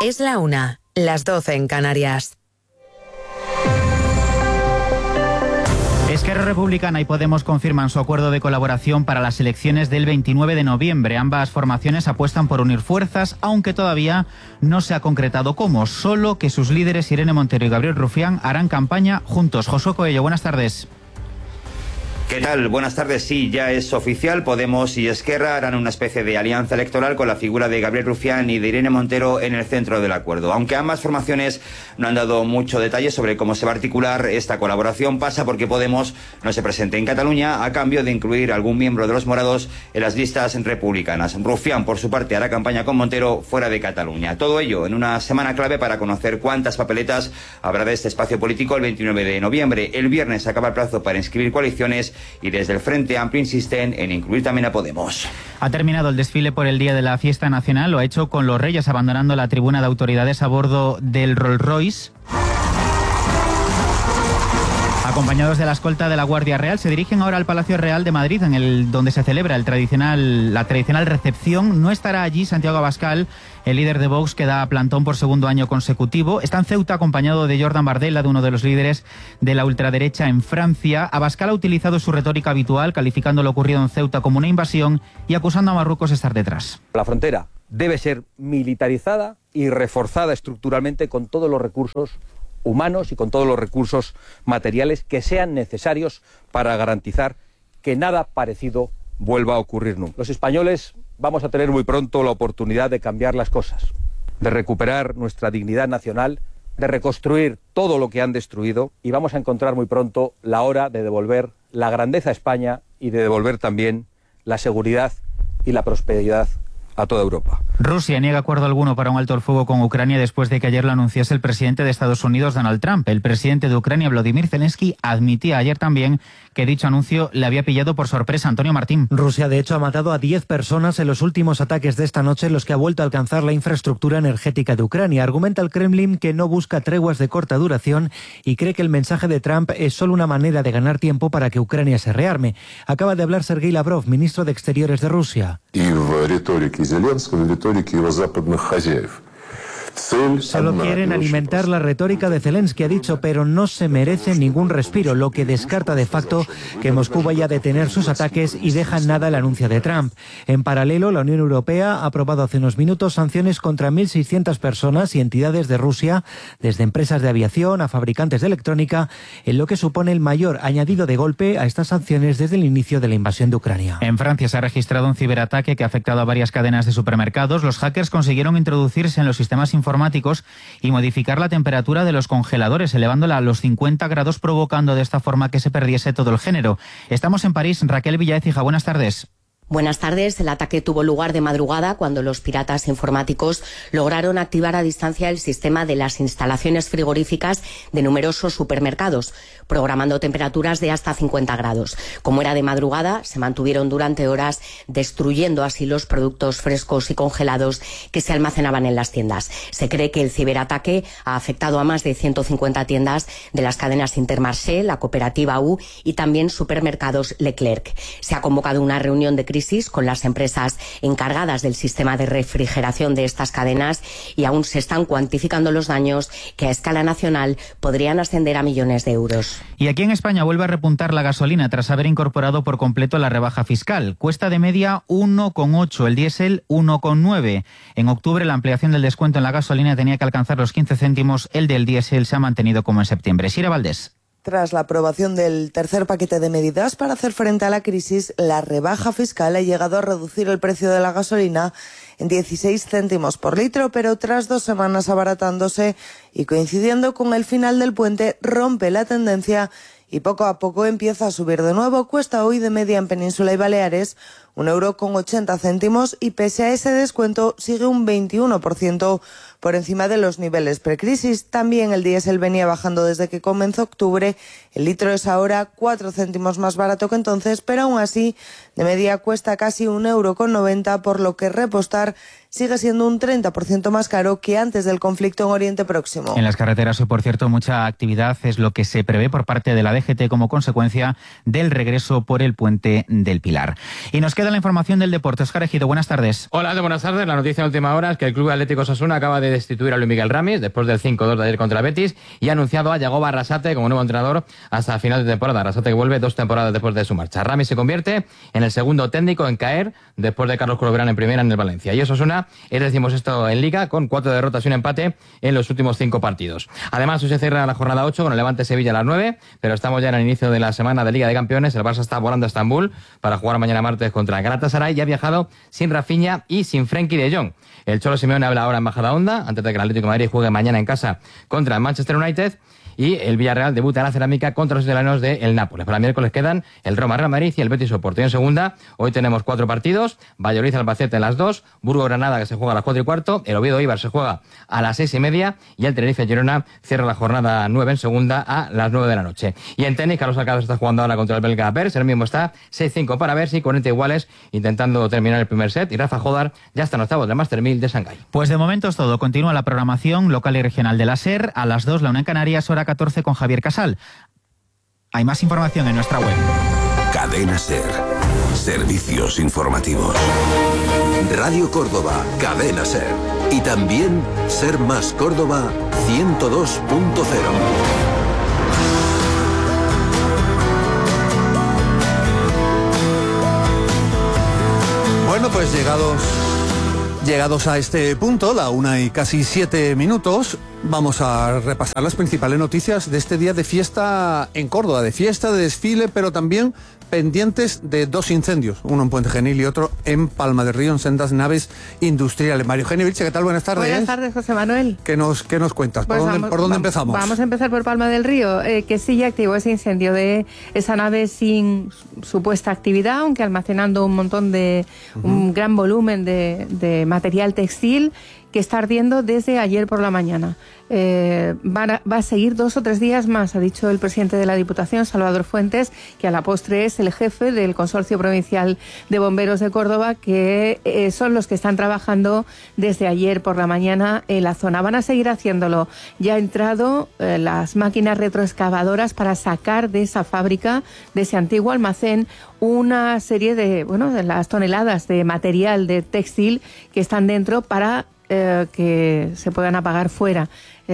Es la 1, las 12 en Canarias. Esquerra Republicana y Podemos confirman su acuerdo de colaboración para las elecciones del 29 de noviembre. Ambas formaciones apuestan por unir fuerzas, aunque todavía no se ha concretado cómo. Solo que sus líderes Irene Montero y Gabriel Rufián harán campaña juntos. Josué Coello, buenas tardes. ¿Qué tal? Buenas tardes. Sí, ya es oficial. Podemos y Esquerra harán una especie de alianza electoral con la figura de Gabriel Rufián y de Irene Montero en el centro del acuerdo. Aunque ambas formaciones no han dado mucho detalle sobre cómo se va a articular esta colaboración, pasa porque Podemos no se presente en Cataluña a cambio de incluir a algún miembro de los morados en las listas republicanas. Rufián, por su parte, hará campaña con Montero fuera de Cataluña. Todo ello en una semana clave para conocer cuántas papeletas habrá de este espacio político el 29 de noviembre. El viernes acaba el plazo para inscribir coaliciones y desde el Frente Amplio insisten en incluir también a Podemos. Ha terminado el desfile por el Día de la Fiesta Nacional. Lo ha hecho con los Reyes abandonando la tribuna de autoridades a bordo del Rolls Royce. Acompañados de la escolta de la Guardia Real, se dirigen ahora al Palacio Real de Madrid, donde se celebra la tradicional recepción. No estará allí Santiago Abascal, el líder de Vox, que da plantón por segundo año consecutivo. Está en Ceuta acompañado de Jordan Bardella, de uno de los líderes de la ultraderecha en Francia. Abascal ha utilizado su retórica habitual, calificando lo ocurrido en Ceuta como una invasión y acusando a Marruecos de estar detrás. La frontera debe ser militarizada y reforzada estructuralmente con todos los recursos humanos y con todos los recursos materiales que sean necesarios para garantizar que nada parecido vuelva a ocurrir nunca. Los españoles vamos a tener muy pronto la oportunidad de cambiar las cosas, de recuperar nuestra dignidad nacional, de reconstruir todo lo que han destruido, y vamos a encontrar muy pronto la hora de devolver la grandeza a España y de devolver también la seguridad y la prosperidad a toda Europa. Rusia niega acuerdo alguno para un alto el fuego con Ucrania después de que ayer lo anunciase el presidente de Estados Unidos, Donald Trump. El presidente de Ucrania, Volodymyr Zelensky, admitía ayer también que dicho anuncio le había pillado por sorpresa. Antonio Martín. Rusia, de hecho, ha matado a 10 personas en los últimos ataques de esta noche en los que ha vuelto a alcanzar la infraestructura energética de Ucrania. Argumenta el Kremlin que no busca treguas de corta duración y cree que el mensaje de Trump es solo una manera de ganar tiempo para que Ucrania se rearme. Acaba de hablar Sergei Lavrov, ministro de Exteriores de Rusia. Solo quieren alimentar la retórica de Zelensky, ha dicho, pero no se merece ningún respiro, lo que descarta de facto que Moscú vaya a detener sus ataques y deja en nada el anuncio de Trump. En paralelo, la Unión Europea ha aprobado hace unos minutos sanciones contra 1.600 personas y entidades de Rusia, desde empresas de aviación a fabricantes de electrónica, en lo que supone el mayor añadido de golpe a estas sanciones desde el inicio de la invasión de Ucrania. En Francia se ha registrado un ciberataque que ha afectado a varias cadenas de supermercados. Los hackers consiguieron introducirse en los sistemas informáticos y modificar la temperatura de los congeladores, elevándola a los 50 grados, provocando de esta forma que se perdiese todo el género. Estamos en París. Raquel Villaécija, buenas tardes. Buenas tardes. El ataque tuvo lugar de madrugada cuando los piratas informáticos lograron activar a distancia el sistema de las instalaciones frigoríficas de numerosos supermercados, programando temperaturas de hasta 50 grados. Como era de madrugada, se mantuvieron durante horas, destruyendo así los productos frescos y congelados que se almacenaban en las tiendas. Se cree que el ciberataque ha afectado a más de 150 tiendas de las cadenas Intermarché, la cooperativa U y también supermercados Leclerc. Se ha convocado una reunión de crisis con las empresas encargadas del sistema de refrigeración de estas cadenas y aún se están cuantificando los daños que a escala nacional podrían ascender a millones de euros. Y aquí en España vuelve a repuntar la gasolina tras haber incorporado por completo la rebaja fiscal. Cuesta de media 1,8, el diésel 1,9. En octubre la ampliación del descuento en la gasolina tenía que alcanzar los 15 céntimos, el del diésel se ha mantenido como en septiembre. Sira Valdés. Tras la aprobación del tercer paquete de medidas para hacer frente a la crisis, la rebaja fiscal ha llegado a reducir el precio de la gasolina en 16 céntimos por litro, pero tras 2 semanas abaratándose y coincidiendo con el final del puente, rompe la tendencia y poco a poco empieza a subir de nuevo. Cuesta hoy de media en Península y Baleares 1,80 € y pese a ese descuento sigue un 21% por encima de los niveles precrisis. También el diésel venía bajando desde que comenzó octubre. El litro es ahora 4 céntimos más barato que entonces, pero aún así de media cuesta casi 1,90 €, por lo que repostar sigue siendo un 30% más caro que antes del conflicto en Oriente Próximo. En las carreteras hoy, por cierto, mucha actividad es lo que se prevé por parte de la DGT como consecuencia del regreso por el puente del Pilar. Y nos queda la información del deporte. Óscar Ejido, buenas tardes. Hola, buenas tardes. La noticia de última hora es que el Club Atlético Osasuna acaba de destituir a Luis Miguel Ramis después del 5-2 de ayer contra el Betis y ha anunciado a Yagoba Arrasate como nuevo entrenador hasta final de temporada. Arrasate que vuelve 2 temporadas después de su marcha. Ramis se convierte en el segundo técnico en caer después de Carlos Corberán en primera en el Valencia. Y Osasuna es decimosexto en Liga con 4 derrotas y un empate en los últimos 5 partidos. Además, hoy se cierra la jornada 8 con el Levante Sevilla a las 9, pero estamos ya en el inicio de la semana de Liga de Campeones. El Barça está volando a Estambul para jugar mañana martes contra el Galatasaray y ha viajado sin Rafinha y sin Frenkie de Jong. El Cholo Simeone habla ahora en Majadahonda antes de que el Atlético de Madrid juegue mañana en casa contra el Manchester United. Y el Villarreal debuta en la cerámica contra los italianos de el Nápoles. Para el miércoles quedan el Roma Real Madrid y el Betis Oporto. Y en segunda, hoy tenemos 4 partidos. Valladolid Albacete en las 2, Burgos Granada que se juega a las 4:15, el Oviedo Eibar se juega a las 6:30 y el Tenerife Girona cierra la jornada 9 en segunda a las 9 de la noche. Y en tenis, Carlos Alcaraz está jugando ahora contra el belga Bers, el mismo está 6-5 para Bers y 40 iguales intentando terminar el primer set. Y Rafa Jodar ya está en octavos del Master 1000 de Shanghái. Pues de momento es todo. Continúa la programación local y regional de la SER. A las 2 la una en Canarias, hora 14 con Javier Casal. Hay más información en nuestra web. Cadena SER. Servicios informativos. Radio Córdoba, Cadena SER. Y también SER Más Córdoba 102.0. Bueno, pues llegados a este punto, la 1:07, vamos a repasar las principales noticias de este día de fiesta en Córdoba, de fiesta, de desfile, pero también pendientes de 2 incendios, uno en Puente Genil y otro en Palma del Río, en sendas naves industriales. María Eugenia Vilche, ¿qué tal? Buenas tardes. Buenas tardes, José Manuel. ¿Qué nos cuentas? Pues ¿Por dónde empezamos? Vamos a empezar por Palma del Río, que sí ya activó ese incendio de esa nave sin supuesta actividad, aunque almacenando un montón de, un gran volumen de material textil que está ardiendo desde ayer por la mañana. Va a seguir 2 o 3 días más, ha dicho el presidente de la Diputación, Salvador Fuentes, que a la postre es el jefe del Consorcio Provincial de Bomberos de Córdoba, que son los que están trabajando desde ayer por la mañana en la zona. Van a seguir haciéndolo. Ya han entrado las máquinas retroexcavadoras para sacar de esa fábrica, de ese antiguo almacén, una serie de las toneladas de material de textil que están dentro para que se puedan apagar fuera.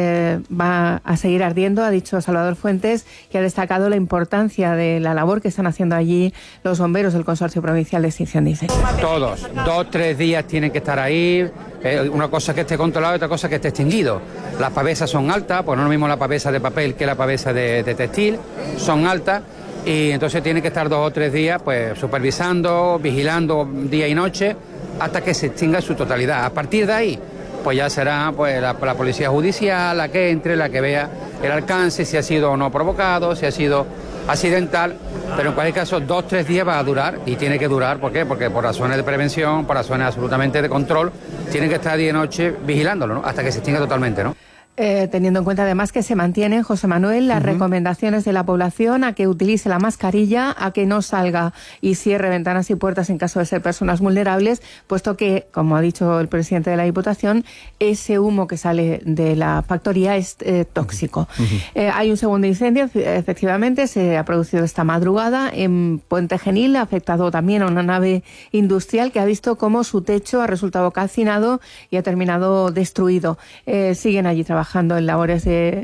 Va a seguir ardiendo, ha dicho Salvador Fuentes, que ha destacado la importancia de la labor que están haciendo allí los bomberos del Consorcio Provincial de Extinción de Incendios. Todos, 2 o 3 días tienen que estar ahí, una cosa que esté controlado y otra cosa que esté extinguido. Las pavesas son altas, pues no es lo mismo la pavesa de papel que la pavesa de textil, son altas. Y entonces tienen que estar 2 o 3 días pues supervisando, vigilando día y noche hasta que se extinga su totalidad. A partir de ahí pues ya será pues la policía judicial la que entre, la que vea el alcance, si ha sido o no provocado, si ha sido accidental, pero en cualquier caso 2 o 3 días va a durar y tiene que durar. ¿Por qué? Porque por razones de prevención, por razones absolutamente de control, tienen que estar día y noche vigilándolo, ¿no? Hasta que se extinga totalmente, ¿no? Teniendo en cuenta además que se mantienen, José Manuel, las recomendaciones de la población a que utilice la mascarilla, a que no salga y cierre ventanas y puertas en caso de ser personas vulnerables, puesto que, como ha dicho el presidente de la Diputación, ese humo que sale de la factoría es tóxico. Hay un segundo incendio, efectivamente, se ha producido esta madrugada en Puente Genil, ha afectado también a una nave industrial que ha visto cómo su techo ha resultado calcinado y ha terminado destruido. Siguen allí trabajando en labores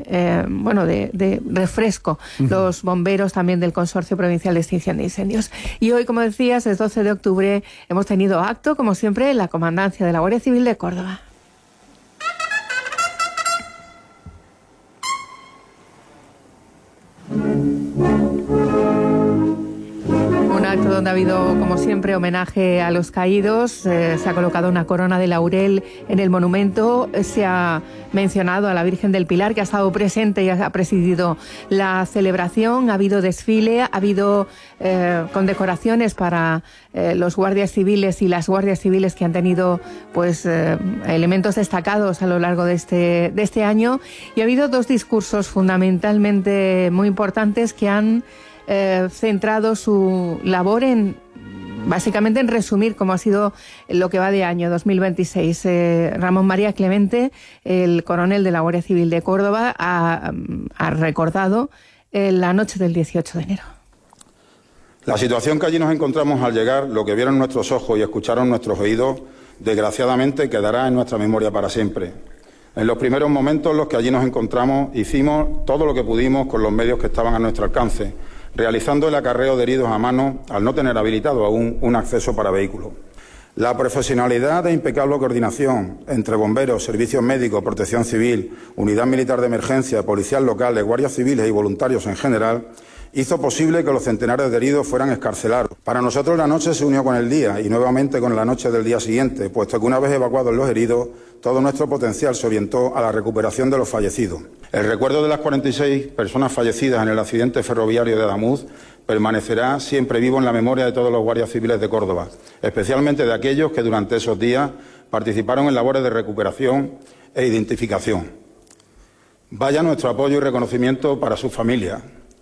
de refresco los bomberos también del Consorcio Provincial de Extinción de Incendios. Y hoy, como decías, es 12 de octubre, hemos tenido acto, como siempre, en la Comandancia de la Guardia Civil de Córdoba. Un acto donde ha habido, como siempre, homenaje a los caídos. Se ha colocado una corona de laurel en el monumento. Se ha mencionado a la Virgen del Pilar, que ha estado presente y ha presidido la celebración. Ha habido desfile, ha habido condecoraciones para los guardias civiles y las guardias civiles que han tenido elementos destacados a lo largo de este año. Y ha habido 2 discursos fundamentalmente muy importantes que han centrado su labor básicamente en resumir cómo ha sido lo que va de año 2026. Ramón María Clemente, el coronel de la Guardia Civil de Córdoba, ha recordado la noche del 18 de enero. La situación que allí nos encontramos al llegar, lo que vieron nuestros ojos y escucharon nuestros oídos, desgraciadamente quedará en nuestra memoria para siempre. En los primeros momentos en los que allí nos encontramos, hicimos todo lo que pudimos con los medios que estaban a nuestro alcance, realizando el acarreo de heridos a mano al no tener habilitado aún un acceso para vehículos. La profesionalidad e impecable coordinación entre bomberos, servicios médicos, protección civil, unidad militar de emergencia, policías locales, guardias civiles y voluntarios en general hizo posible que los centenares de heridos fueran excarcelados. Para nosotros la noche se unió con el día y nuevamente con la noche del día siguiente, puesto que una vez evacuados los heridos, todo nuestro potencial se orientó a la recuperación de los fallecidos. El recuerdo de las 46 personas fallecidas en el accidente ferroviario de Adamuz permanecerá siempre vivo en la memoria de todos los guardias civiles de Córdoba, especialmente de aquellos que durante esos días participaron en labores de recuperación e identificación. Vaya nuestro apoyo y reconocimiento para sus familias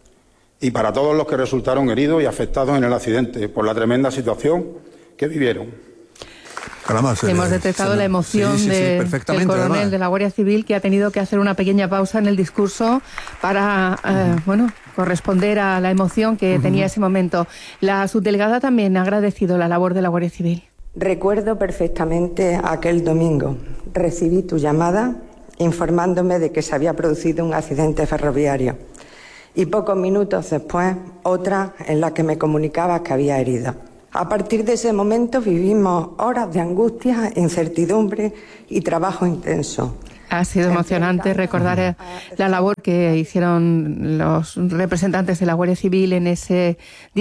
y para todos los que resultaron heridos y afectados en el accidente por la tremenda situación que vivieron. Caramba, hemos detectado la emoción del coronel de la Guardia Civil, que ha tenido que hacer una pequeña pausa en el discurso para corresponder a la emoción que tenía ese momento. La subdelegada también ha agradecido la labor de la Guardia Civil. Recuerdo perfectamente aquel domingo. Recibí tu llamada informándome de que se había producido un accidente ferroviario y pocos minutos después otra en la que me comunicaba que había herido. A partir de ese momento vivimos horas de angustia, incertidumbre y trabajo intenso. Ha sido emocionante recordar la labor que hicieron los representantes de la Guardia Civil en ese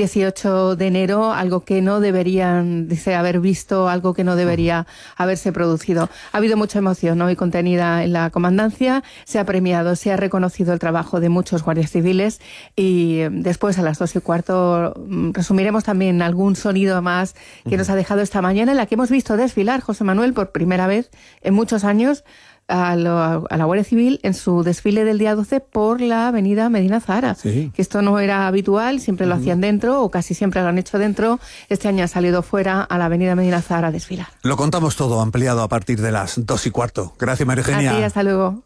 18 de enero, algo que no deberían, dice, haber visto, algo que no debería haberse producido. Ha habido mucha emoción hoy contenida en la comandancia, se ha premiado, se ha reconocido el trabajo de muchos guardias civiles y después a las 2:15 resumiremos también algún sonido más que nos ha dejado esta mañana, en la que hemos visto desfilar, José Manuel, por primera vez en muchos años, a la Guardia Civil en su desfile del día 12 por la avenida Medina Zahara. Sí. Que esto no era habitual, siempre lo hacían dentro o casi siempre lo han hecho dentro. Este año han salido fuera a la avenida Medina Zahara a desfilar. Lo contamos todo ampliado a partir de las 2:15. Gracias, María Eugenia. A ti, hasta luego.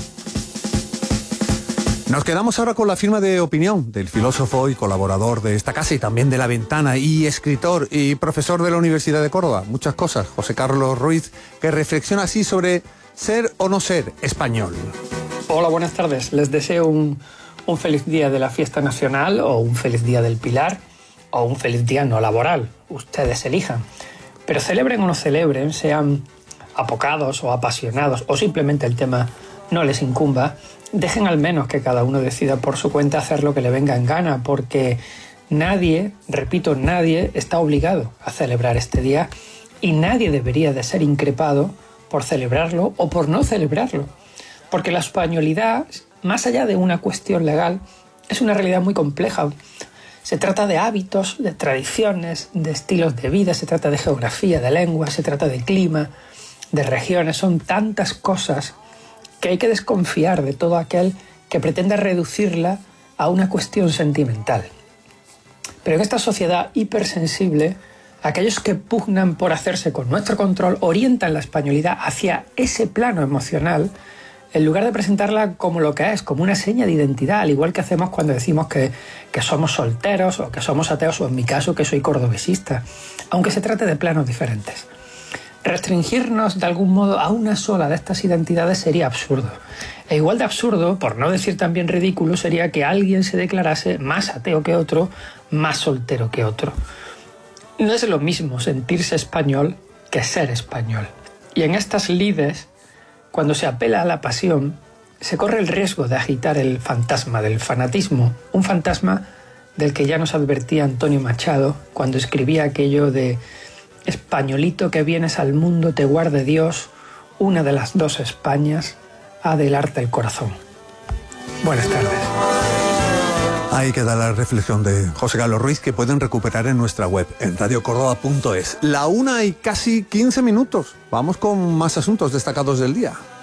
Nos quedamos ahora con la firma de opinión del filósofo y colaborador de esta casa y también de La Ventana, y escritor y profesor de la Universidad de Córdoba. Muchas cosas. José Carlos Ruiz, que reflexiona así sobre ser o no ser español. Hola, buenas tardes. Les deseo un feliz día de la fiesta nacional, o un feliz día del Pilar, o un feliz día no laboral. Ustedes elijan. Pero celebren o no celebren, sean apocados o apasionados, o simplemente el tema no les incumba, dejen al menos que cada uno decida por su cuenta hacer lo que le venga en gana, porque nadie, repito, nadie está obligado a celebrar este día y nadie debería de ser increpado por celebrarlo o por no celebrarlo. Porque la españolidad, más allá de una cuestión legal, es una realidad muy compleja. Se trata de hábitos, de tradiciones, de estilos de vida, se trata de geografía, de lengua, se trata de clima, de regiones. Son tantas cosas que hay que desconfiar de todo aquel que pretenda reducirla a una cuestión sentimental. Pero en esta sociedad hipersensible, aquellos que pugnan por hacerse con nuestro control orientan la españolidad hacia ese plano emocional en lugar de presentarla como lo que es, como una seña de identidad, al igual que hacemos cuando decimos que somos solteros o que somos ateos, o en mi caso que soy cordobesista, aunque se trate de planos diferentes. Restringirnos de algún modo a una sola de estas identidades sería absurdo. E igual de absurdo, por no decir también ridículo, sería que alguien se declarase más ateo que otro, más soltero que otro. No es lo mismo sentirse español que ser español. Y en estas lides, cuando se apela a la pasión, se corre el riesgo de agitar el fantasma del fanatismo, un fantasma del que ya nos advertía Antonio Machado cuando escribía aquello de «Españolito que vienes al mundo, te guarde Dios, una de las dos Españas ha de helarte el corazón». Buenas tardes. Ahí queda la reflexión de José Carlos Ruiz, que pueden recuperar en nuestra web, en radiocordoba.es. 1:15. Vamos con más asuntos destacados del día.